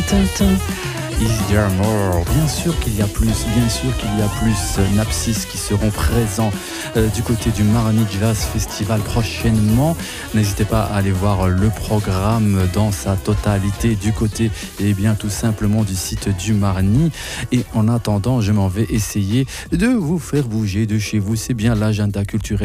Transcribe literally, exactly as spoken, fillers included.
Is there more? Bien sûr qu'il y a plus, bien sûr qu'il y a plus. Napsis qui seront présents euh, du côté du Marni Jazz Festival prochainement. N'hésitez pas à aller voir le programme dans sa totalité du côté, et bien tout simplement du site du Marni. Et en attendant, je m'en vais essayer de vous faire bouger de chez vous. C'est bien l'agenda culturel